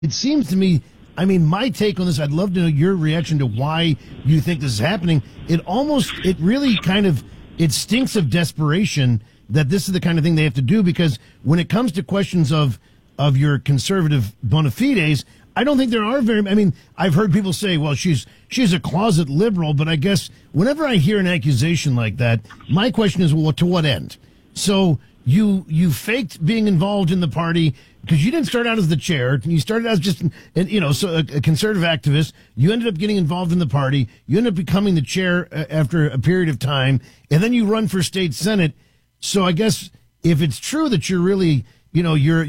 It seems to me, I mean, my take on this, I'd love to know your reaction to why you think this is happening. It really kind of, it stinks of desperation that this is the kind of thing they have to do, because when it comes to questions of your conservative bona fides, I don't think there are I mean, I've heard people say, well, she's a closet liberal, but I guess whenever I hear an accusation like that, my question is, well, to what end? So you faked being involved in the party because you didn't start out as the chair. You started out as just a conservative activist. You ended up getting involved in the party. You ended up becoming the chair after a period of time, and then you run for state senate. So I guess if it's true that you're really, you're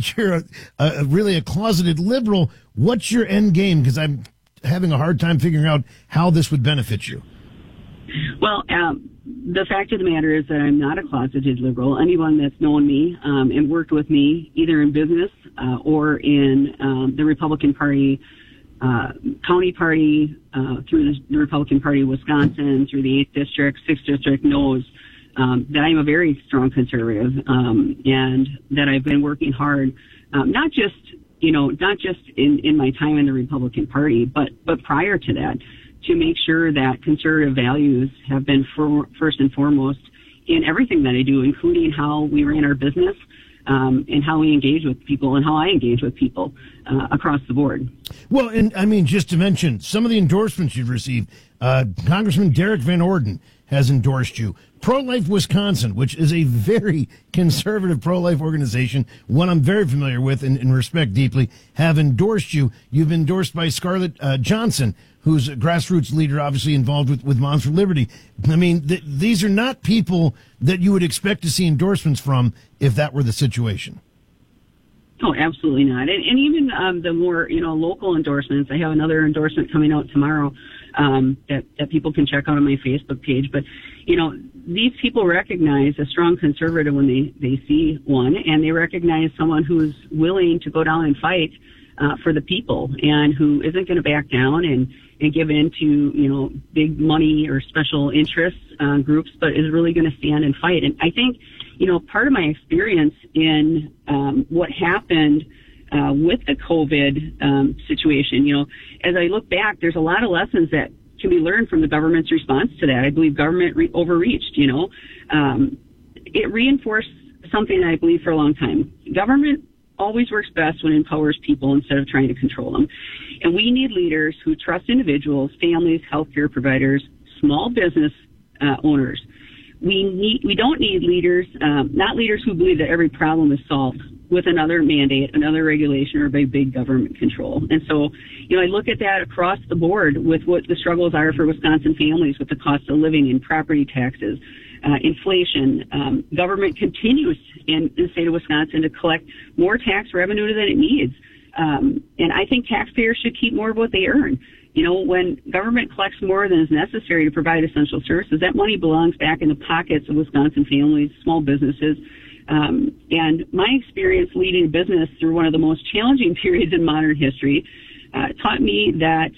really a closeted liberal, what's your end game? Because I'm having a hard time figuring out how this would benefit you. Well, the fact of the matter is that I'm not a closeted liberal. Anyone that's known me and worked with me, either in business or in the Republican Party, county party, through the Republican Party of Wisconsin, through the 8th District, 6th District, knows that I'm a very strong conservative, and that I've been working hard, not just in my time in the Republican Party, but prior to that, to make sure that conservative values have been first and foremost in everything that I do, including how we ran our business, and how we engage with people and how I engage with people across the board. Well, and I mean, just to mention some of the endorsements you've received, Congressman Derek Van Orden has endorsed you. Pro-Life Wisconsin, which is a very conservative pro-life organization, one I'm very familiar with and respect deeply, have endorsed you. You've been endorsed by Scarlett Johnson, who's a grassroots leader, obviously involved with Moms for Liberty. I mean, these are not people that you would expect to see endorsements from if that were the situation. Oh, absolutely not. And even the more, local endorsements. I have another endorsement coming out tomorrow that people can check out on my Facebook page. But, these people recognize a strong conservative when they see one, and they recognize someone who's willing to go down and fight for the people, and who isn't going to back down and give in to, big money or special interests groups, but is really going to stand and fight. And I think, part of my experience in what happened with the COVID situation, as I look back, there's a lot of lessons that can be learned from the government's response to that. I believe government overreached, it reinforced something I believe for a long time. Government always works best when it empowers people instead of trying to control them. And we need leaders who trust individuals, families, healthcare providers, small business owners. We don't need leaders, not leaders who believe that every problem is solved with another mandate, another regulation, or by big government control. And so, I look at that across the board with what the struggles are for Wisconsin families with the cost of living and property taxes, inflation. Government continues in the state of Wisconsin to collect more tax revenue than it needs. And I think taxpayers should keep more of what they earn. When government collects more than is necessary to provide essential services, that money belongs back in the pockets of Wisconsin families, small businesses. And my experience leading a business through one of the most challenging periods in modern history taught me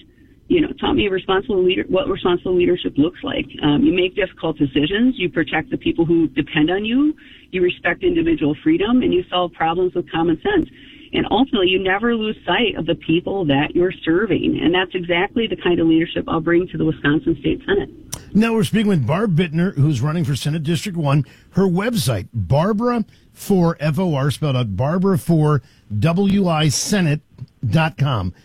what responsible leadership looks like. You make difficult decisions, you protect the people who depend on you, you respect individual freedom, and you solve problems with common sense. And ultimately, you never lose sight of the people that you're serving. And that's exactly the kind of leadership I'll bring to the Wisconsin State Senate. Now we're speaking with Barb Bittner, who's running for Senate District 1. Her website, Barbara4, F-O-R, spelled out, Barbara4WISenate.com.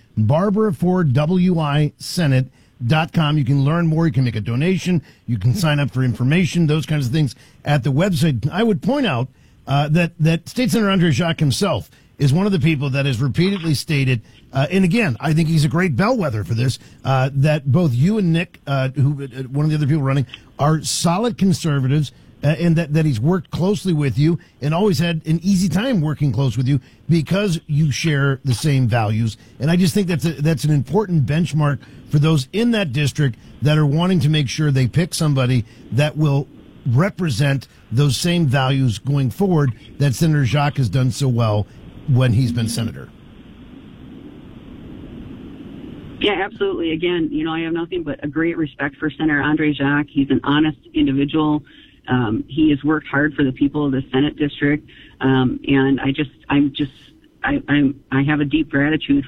Barbara4WISenate.com. You can learn more. You can make a donation. You can sign up for information, those kinds of things at the website. I would point out that State Senator Andre Jacques himself is one of the people that has repeatedly stated, and again, I think he's a great bellwether for this, that both you and Nick, one of the other people running, are solid conservatives, and that he's worked closely with you and always had an easy time working close with you because you share the same values. And I just think that's an important benchmark for those in that district that are wanting to make sure they pick somebody that will represent those same values going forward that Senator Jacques has done so well when he's been senator. Yeah, absolutely. Again, I have nothing but a great respect for Senator Andre Jacques. He's an honest individual. He has worked hard for the people of the Senate district. And I'm just I have a deep gratitude